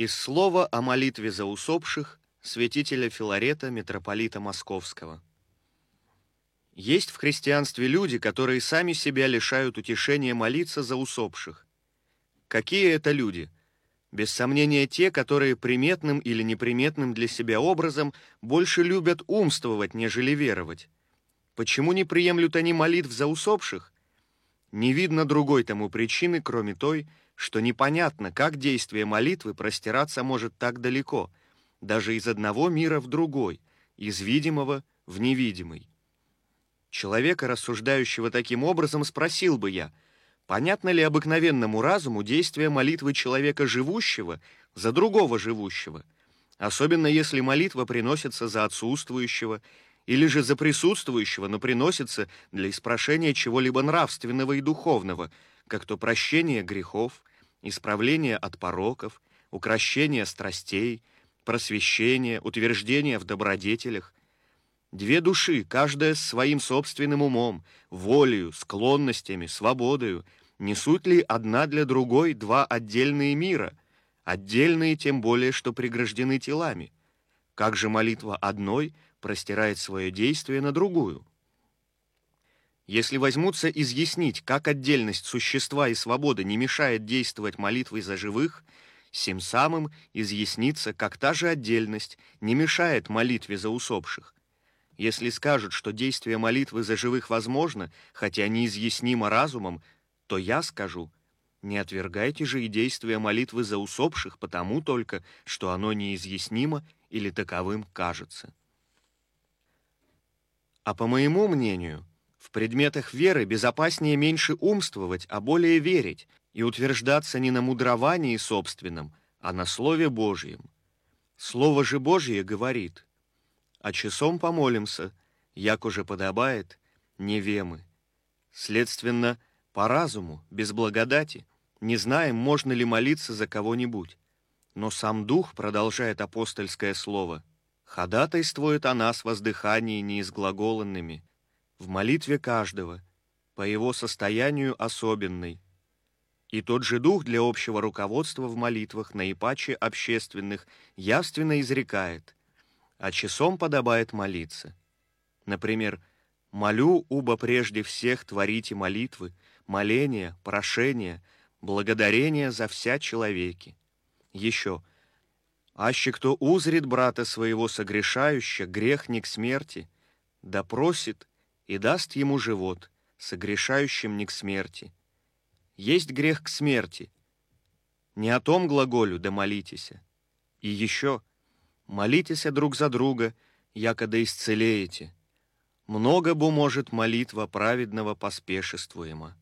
Из слова о молитве за усопших святителя Филарета, митрополита Московского. Есть в христианстве люди, которые сами себя лишают утешения молиться за усопших. Какие это люди? Без сомнения те, которые приметным или неприметным для себя образом больше любят умствовать, нежели веровать. Почему не приемлют они молитв за усопших? Не видно другой тому причины, кроме той, что непонятно, как действие молитвы простираться может так далеко, даже из одного мира в другой, из видимого в невидимый. Человека, рассуждающего таким образом, спросил бы я, понятно ли обыкновенному разуму действие молитвы человека живущего за другого живущего, особенно если молитва приносится за отсутствующего, или же за присутствующего, но приносится для испрошения чего-либо нравственного и духовного, как то прощение грехов, исправление от пороков, укрощение страстей, просвещение, утверждение в добродетелях. Две души, каждая с своим собственным умом, волею, склонностями, свободою, несут ли одна для другой два отдельные мира, отдельные тем более, что преграждены телами? Как же молитва одной простирает свое действие на другую? Если возьмутся изъяснить, как отдельность существа и свободы не мешает действовать молитвой за живых, сим самым изъяснится, как та же отдельность не мешает молитве за усопших. Если скажут, что действие молитвы за живых возможно, хотя неизъяснимо разумом, то я скажу: не отвергайте же и действие молитвы за усопших, потому только, что оно неизъяснимо или таковым кажется. А по моему мнению, в предметах веры безопаснее меньше умствовать, а более верить и утверждаться не на мудровании собственном, а на Слове Божьем. Слово же Божье говорит: «А часом помолимся, як уже подобает, не вемы». Следственно, по разуму, без благодати, не знаем, можно ли молиться за кого-нибудь. Но сам Дух, продолжает апостольское слово, ходатайствует о нас воздыхании неизглаголанными, в молитве каждого, по его состоянию особенной. И тот же Дух для общего руководства в молитвах, наипаче общественных, явственно изрекает: а часом подобает молиться. Например, «Молю, убо прежде всех творите молитвы, моления, прошения, благодарения за вся человеки». Еще: «Аще кто узрит брата своего согрешающего, грех не к смерти, да просит и даст ему живот, согрешающим не к смерти. Есть грех к смерти. Не о том глаголю, да молитеся. И еще: молитеся друг за друга, яко да исцелеете. Много бо может молитва праведного поспешествуема».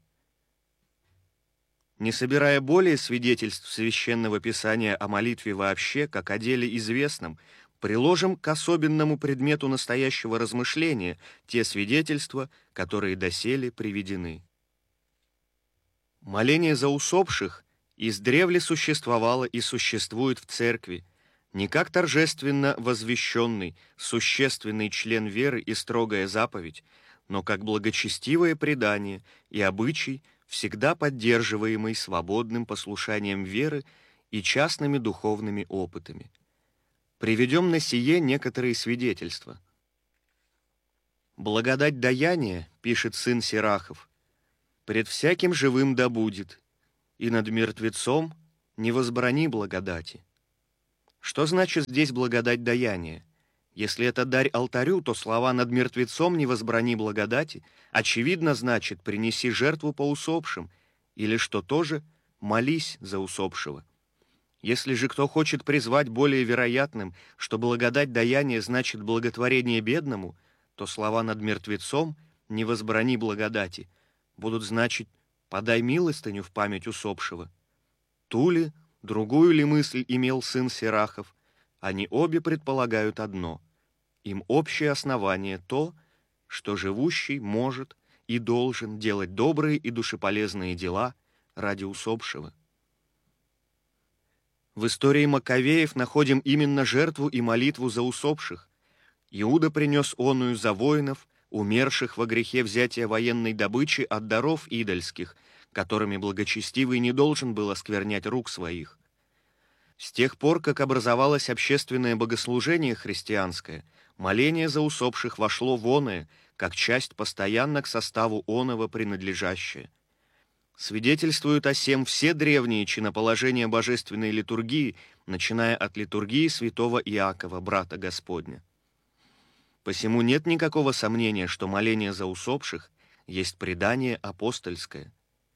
Не собирая более свидетельств Священного Писания о молитве вообще, как о деле известном, приложим к особенному предмету настоящего размышления те свидетельства, которые доселе приведены. Моление за усопших издревле существовало и существует в Церкви, не как торжественно возвещенный, существенный член веры и строгая заповедь, но как благочестивое предание и обычай, всегда поддерживаемый свободным послушанием веры и частными духовными опытами. Приведем на сие некоторые свидетельства. «Благодать даяния, — пишет сын Сирахов, — пред всяким живым да будет, и над мертвецом не возбрани благодати». Что значит здесь благодать даяния? Если это дарь алтарю, то слова «над мертвецом не возбрани благодати» очевидно значит «принеси жертву по усопшим», или, что тоже, «молись за усопшего». Если же кто хочет призвать более вероятным, что благодать даяния значит благотворение бедному, то слова «над мертвецом не возбрани благодати» будут значить «подай милостыню в память усопшего». Ту ли, другую ли мысль имел сын Сирахов? Они обе предполагают одно. Им общее основание то, что живущий может и должен делать добрые и душеполезные дела ради усопшего. В истории Маковеев находим именно жертву и молитву за усопших. Иуда принес оную за воинов, умерших во грехе взятия военной добычи от даров идольских, которыми благочестивый не должен был осквернять рук своих. С тех пор, как образовалось общественное богослужение христианское, моление за усопших вошло в оное, как часть постоянно к составу оного принадлежащая. Свидетельствуют о сем все древние чиноположения божественной литургии, начиная от литургии святого Иакова, брата Господня. Посему нет никакого сомнения, что моление за усопших есть предание апостольское.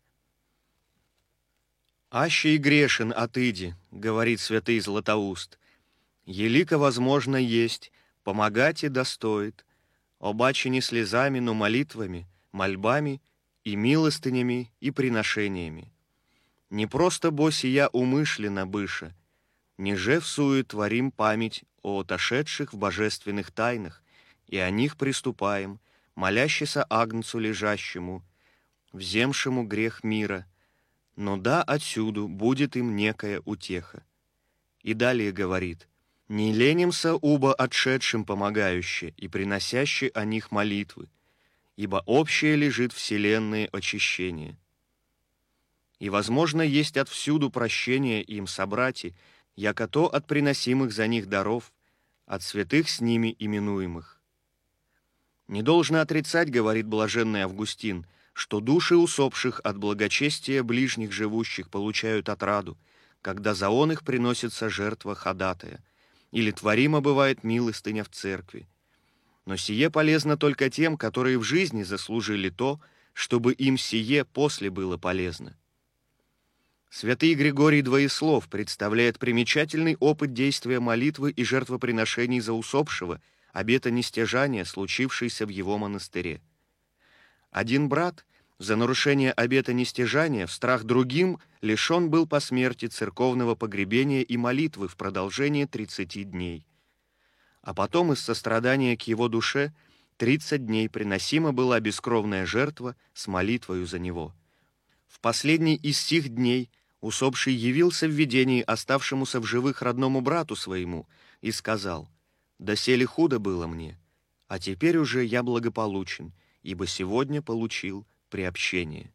«Аще и грешен отыди, — говорит святый Златоуст, — елико возможно есть, помогать и достоит, обаче не слезами, но молитвами, мольбами и милостынями и приношениями. Не просто бо сия умышленно быша, ниже всуе творим память о отошедших в божественных тайнах, и о них приступаем, молящийся Агнцу лежащему, вземшему грех мира, но да отсюду будет им некая утеха». И далее говорит: «Не ленимся убо отшедшим помогающие и приносящие о них молитвы, ибо общее лежит вселенные очищение. И, возможно, есть отвсюду прощение им собрати, яко то от приносимых за них даров, от святых с ними именуемых. Не должно отрицать, — говорит блаженный Августин, — что души усопших от благочестия ближних живущих получают отраду, когда за он их приносится жертва ходатая, или творима бывает милостыня в церкви. Но сие полезно только тем, которые в жизни заслужили то, чтобы им сие после было полезно». Святый Григорий Двоеслов представляет примечательный опыт действия молитвы и жертвоприношений за усопшего, обета нестяжания, случившийся в его монастыре. Один брат за нарушение обета нестяжания в страх другим лишен был по смерти церковного погребения и молитвы в продолжение 30 дней. А потом из сострадания к его душе 30 дней приносима была бескровная жертва с молитвою за него. В последний из сих дней усопший явился в видении оставшемуся в живых родному брату своему и сказал: «Доселе худо было мне, а теперь уже я благополучен, ибо сегодня получил приобщение».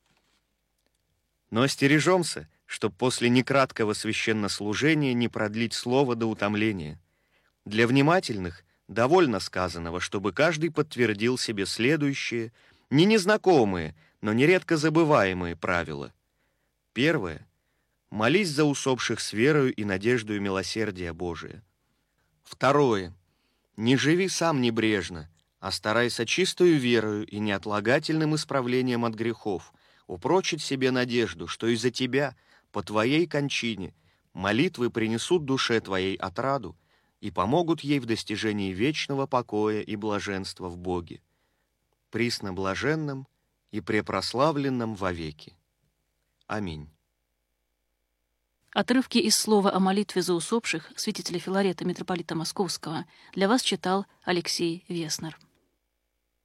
Но остережемся, чтоб после некраткого священнослужения не продлить слово до утомления. Для внимательных довольно сказанного, чтобы каждый подтвердил себе следующие, не незнакомые, но нередко забываемые правила. Первое. Молись за усопших с верою и надеждою милосердия Божия. Второе. Не живи сам небрежно, а старайся чистою верою и неотлагательным исправлением от грехов упрочить себе надежду, что из-за тебя, по твоей кончине, молитвы принесут душе твоей отраду и помогут ей в достижении вечного покоя и блаженства в Боге, присно блаженном и препрославленном вовеки. Аминь. Отрывки из слова о молитве за усопших святителя Филарета, митрополита Московского, для вас читал Алексей Веснер.